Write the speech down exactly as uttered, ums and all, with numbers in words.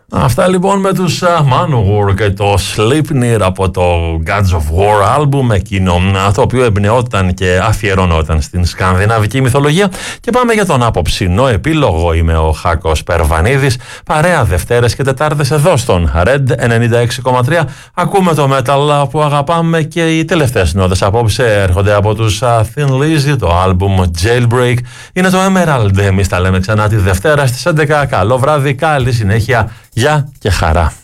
Αυτά λοιπόν με τους uh, Manowar και το Sleipnir από το Gods of War album, εκείνο το οποίο εμπνεόταν και αφιερωνόταν στην σκανδιναβική μυθολογία. Και πάμε για τον απόψινό επίλογο. Είμαι ο Χάκος Περβανίδης, παρέα Δευτέρες και Τετάρτες εδώ στον Red ενενήντα έξι κόμμα τρία. Ακούμε το metal που αγαπάμε και οι τελευταίες νότες απόψε έρχονται από τους uh, Thin Lizzy, το album Jailbreak. Είναι το Emerald. Εμείς τα λέμε ξανά τη Δευτέρα στις έντεκα. Καλό βράδυ, καλή συνέχεια. Γεια και χαρά.